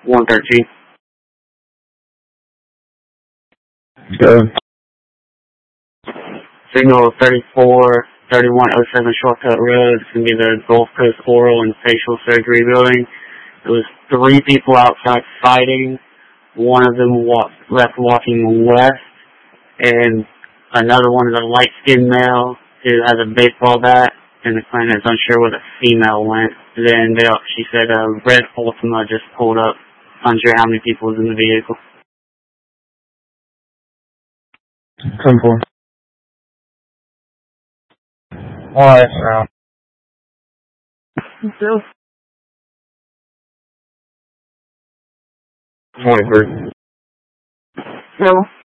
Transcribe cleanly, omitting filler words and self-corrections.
113. Go. Signal 343107 Shortcut Road. It's going to be the Gulf Coast Oral and Facial Surgery building. There was 3 people outside fighting. One of them left walking west, and another one is a light-skinned male who has a baseball bat, and the client is unsure where the female went. Then she said a red Ultima just pulled up, unsure how many people was in the vehicle. 10-4. Alright, now. Still? 23. Still?